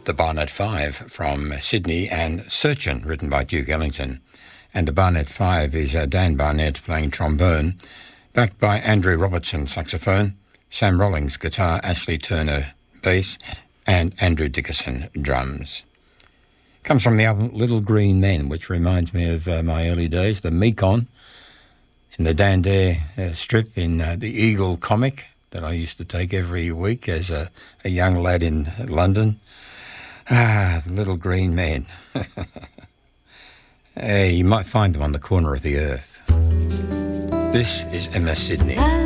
The Barnett Five from Sydney and Searchin', written by Duke Ellington. And the Barnett Five is Dan Barnett playing trombone, backed by Andrew Robertson saxophone, Sam Rollings guitar, Ashley Turner bass, and Andrew Dickerson drums. Comes from the album Little Green Men, which reminds me of my early days, the Mekong, in the Dan Dare strip in the Eagle comic that I used to take every week as a young lad in London. The Little Green Men. Hey, you might find them on the corner of the earth. This is Emma Sydney.